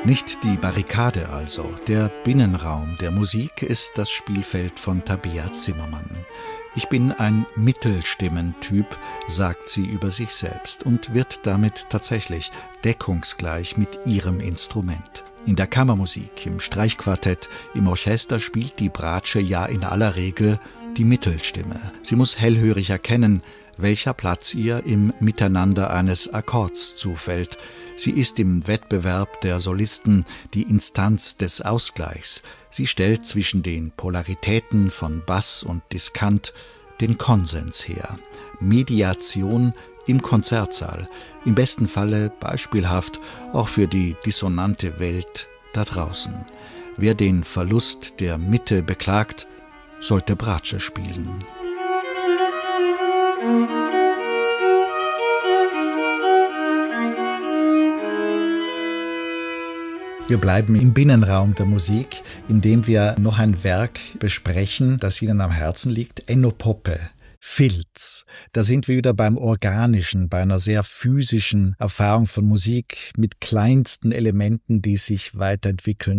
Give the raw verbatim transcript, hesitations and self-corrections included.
Nicht die Barrikade also, der Binnenraum der Musik ist das Spielfeld von Tabea Zimmermann. Ich bin ein Mittelstimmentyp, sagt sie über sich selbst und wird damit tatsächlich deckungsgleich mit ihrem Instrument. In der Kammermusik, im Streichquartett, im Orchester spielt die Bratsche ja in aller Regel die Mittelstimme. Sie muss hellhörig erkennen, welcher Platz ihr im Miteinander eines Akkords zufällt. Sie ist im Wettbewerb der Solisten die Instanz des Ausgleichs. Sie stellt zwischen den Polaritäten von Bass und Diskant den Konsens her. Mediation im Konzertsaal, im besten Falle beispielhaft auch für die dissonante Welt da draußen. Wer den Verlust der Mitte beklagt, sollte Bratsche spielen. Wir bleiben im Binnenraum der Musik, indem wir noch ein Werk besprechen, das Ihnen am Herzen liegt, Enno Poppe, Filz. Da sind wir wieder beim Organischen, bei einer sehr physischen Erfahrung von Musik mit kleinsten Elementen, die sich weiterentwickeln